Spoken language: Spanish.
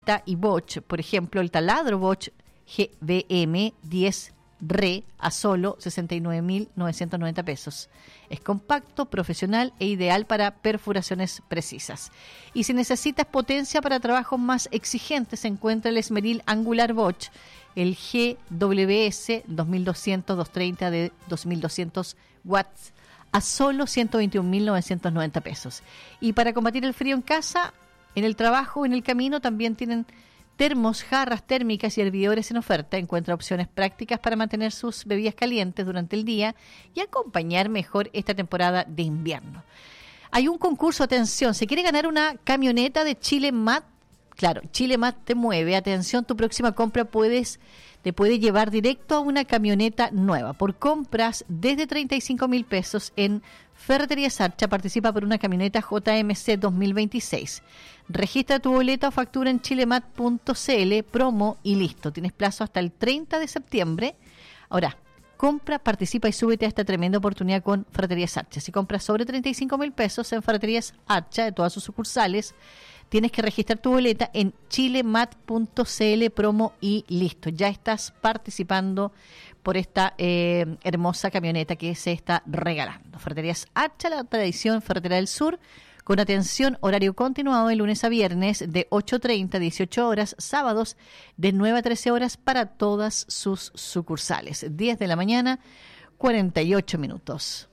y Bosch, por ejemplo, el taladro Bosch GBM 10 Re a solo 69.990 pesos. Es compacto, profesional e ideal para perforaciones precisas. Y si necesitas potencia para trabajos más exigentes, encuentra el esmeril angular Bosch, el GWS 2200-230 de 2200 watts a solo 121.990 pesos. Y para combatir el frío en casa, en el trabajo, en el camino, también tienen termos, jarras térmicas y hervidores en oferta. Encuentra opciones prácticas para mantener sus bebidas calientes durante el día y acompañar mejor esta temporada de invierno. Hay un concurso, atención, se quiere ganar una camioneta de Chile Mat. Claro, Chile Mat te mueve. Atención, tu próxima compra te puede llevar directo a una camioneta nueva. Por compras desde 35.000 pesos en Ferretería Sarcha, participa por una camioneta JMC 2026. Registra tu boleta o factura en chilemat.cl, promo y listo. Tienes plazo hasta el 30 de septiembre. Ahora, compra, participa y súbete a esta tremenda oportunidad con Ferreterías Archa. Si compras sobre 35.000 pesos en Ferreterías Archa, de todas sus sucursales, tienes que registrar tu boleta en chilemat.cl, promo y listo. Ya estás participando por esta hermosa camioneta que se está regalando. Ferreterías Archa, la tradición ferretera del sur, con atención, horario continuado de lunes a viernes de 8:30 a 18 horas, sábados de 9 a 13 horas para todas sus sucursales. 10 de la mañana, 48 minutos.